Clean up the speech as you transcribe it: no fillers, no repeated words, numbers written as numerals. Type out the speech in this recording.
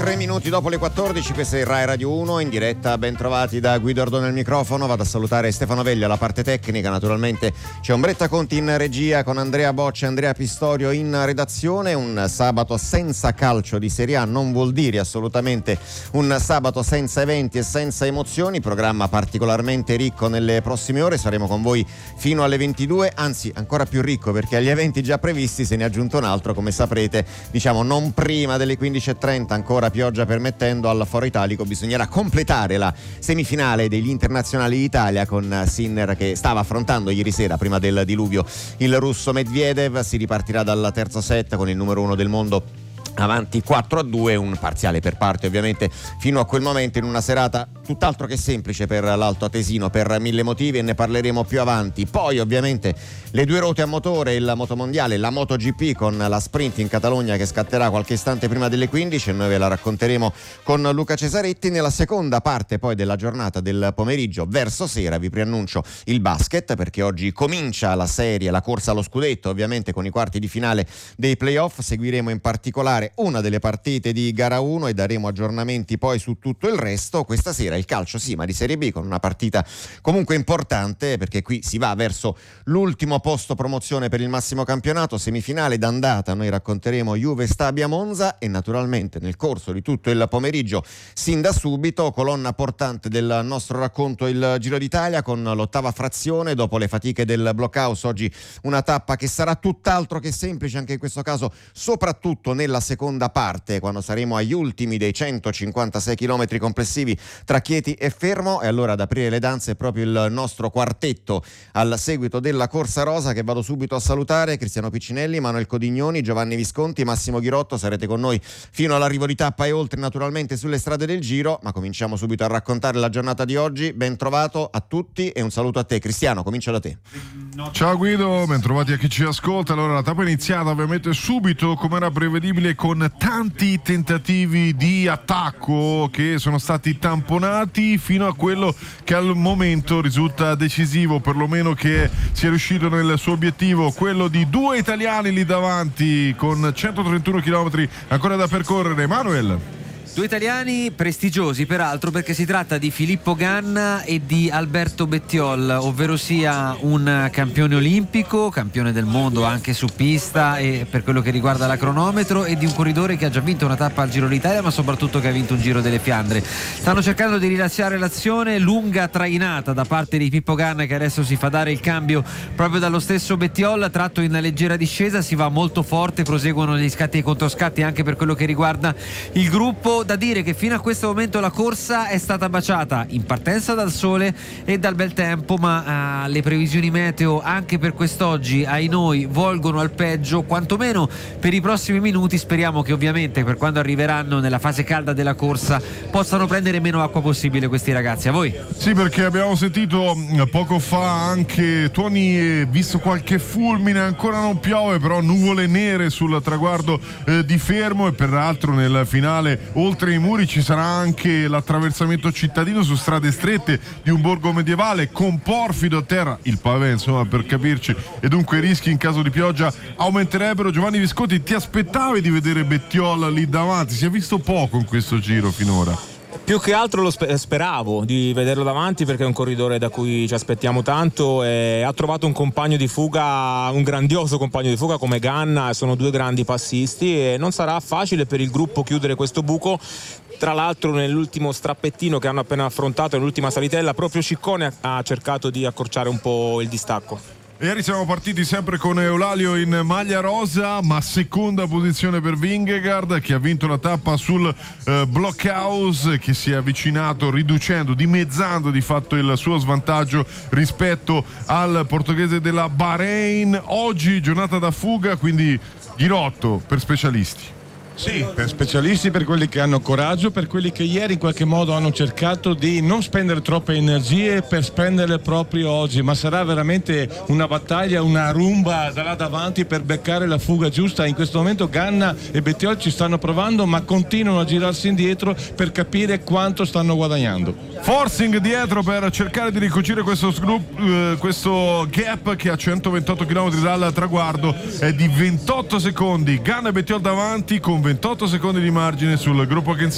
3 minuti dopo le 14, questa è Rai Radio 1 in diretta. Ben trovati da Guido Ardone al microfono. Vado a salutare Stefano Veglia alla parte tecnica. Naturalmente c'è Ombretta Conti in regia con Andrea Boccia e Andrea Pistorio in redazione. Un sabato senza calcio di Serie A non vuol dire assolutamente un sabato senza eventi e senza emozioni. Programma particolarmente ricco nelle prossime ore. Saremo con voi fino alle 22, anzi ancora più ricco perché agli eventi già previsti se ne è aggiunto un altro, come saprete, diciamo non prima delle 15:30, ancora pioggia permettendo. Al Foro Italico bisognerà completare la semifinale degli internazionali d'Italia con Sinner che stava affrontando ieri sera, prima del diluvio, il russo Medvedev. Si ripartirà dal terzo set con il numero 1 del mondo avanti 4-2, un parziale per parte ovviamente fino a quel momento, in una serata tutt'altro che semplice per l'Alto Atesino per mille motivi, e ne parleremo più avanti. Poi ovviamente le due ruote a motore, il motomondiale, la MotoGP con la sprint in Catalogna che scatterà qualche istante prima delle 15 e noi ve la racconteremo con Luca Cesaretti. Nella seconda parte poi della giornata del pomeriggio, verso sera, vi preannuncio il basket, perché oggi comincia la serie, la corsa allo scudetto, ovviamente con i quarti di finale dei playoff. Seguiremo in particolare una delle partite di gara 1 e daremo aggiornamenti poi su tutto il resto. Questa sera il calcio sì, ma di Serie B, con una partita comunque importante, perché qui si va verso l'ultimo posto promozione per il massimo campionato. Semifinale d'andata, noi racconteremo Juve Stabia Monza, e naturalmente nel corso di tutto il pomeriggio, sin da subito, colonna portante del nostro racconto, il Giro d'Italia con l'ottava frazione. Dopo le fatiche del blockhouse, oggi una tappa che sarà tutt'altro che semplice, anche in questo caso soprattutto nella seconda parte, quando saremo agli ultimi dei 156 km complessivi tra Chieti e Fermo. E allora ad aprire le danze è proprio il nostro quartetto al seguito della Corsa Rosa, che vado subito a salutare: Cristiano Piccinelli, Manuel Codignoni, Giovanni Visconti, Massimo Ghirotto. Sarete con noi fino all'arrivo di tappa e oltre, naturalmente sulle strade del Giro, ma cominciamo subito a raccontare la giornata di oggi. Ben trovato a tutti e un saluto a te. Cristiano, comincia da te. Ciao Guido, ben trovati a chi ci ascolta. Allora, la tappa è iniziata ovviamente subito, come era prevedibile, con tanti tentativi di attacco che sono stati tamponati fino a quello che al momento risulta decisivo, perlomeno che sia riuscito nel suo obiettivo, quello di due italiani lì davanti con 131 km ancora da percorrere. Manuel. Due italiani prestigiosi peraltro, perché si tratta di Filippo Ganna e di Alberto Bettiol, ovvero sia un campione olimpico, campione del mondo anche su pista e per quello che riguarda la cronometro, e di un corridore che ha già vinto una tappa al Giro d'Italia, ma soprattutto che ha vinto un Giro delle Fiandre. Stanno cercando di rilanciare l'azione, lunga trainata da parte di Pippo Ganna, che adesso si fa dare il cambio proprio dallo stesso Bettiol, tratto in leggera discesa, si va molto forte, proseguono gli scatti e i controscatti anche per quello che riguarda il gruppo. Da dire che fino a questo momento la corsa è stata baciata in partenza dal sole e dal bel tempo, ma le previsioni meteo anche per quest'oggi, ai noi, volgono al peggio, quantomeno per i prossimi minuti. Speriamo che ovviamente per quando arriveranno nella fase calda della corsa possano prendere meno acqua possibile questi ragazzi. A voi? Sì, perché abbiamo sentito poco fa anche tuoni, visto qualche fulmine, ancora non piove, però nuvole nere sul traguardo di Fermo, e peraltro nel finale oltre i muri ci sarà anche l'attraversamento cittadino su strade strette di un borgo medievale con porfido a terra, il pavè insomma per capirci, e dunque i rischi in caso di pioggia aumenterebbero. Giovanni Visconti, ti aspettavi di vedere Bettiol lì davanti? Si è visto poco in questo Giro finora. Più che altro lo speravo di vederlo davanti, perché è un corridore da cui ci aspettiamo tanto e ha trovato un compagno di fuga, un grandioso compagno di fuga come Ganna. Sono due grandi passisti e non sarà facile per il gruppo chiudere questo buco. Tra l'altro nell'ultimo strappettino che hanno appena affrontato, nell'ultima salitella, proprio Ciccone ha cercato di accorciare un po' il distacco. Ieri siamo partiti sempre con Eulalio in maglia rosa, ma seconda posizione per Vingegaard, che ha vinto la tappa sul blockhouse, che si è avvicinato riducendo, dimezzando di fatto il suo svantaggio rispetto al portoghese della Bahrain. Oggi giornata da fuga, quindi Ghirotto per specialisti. Sì, per specialisti, per quelli che hanno coraggio, per quelli che ieri in qualche modo hanno cercato di non spendere troppe energie per spenderle proprio oggi, ma sarà veramente una battaglia, una rumba da là davanti per beccare la fuga giusta. In questo momento Ganna e Bettiol ci stanno provando, ma continuano a girarsi indietro per capire quanto stanno guadagnando. Forcing dietro per cercare di ricucire questo gap che a 128 km dal traguardo è di 28 secondi. Ganna e Bettiol davanti con 28 secondi di margine sul gruppo che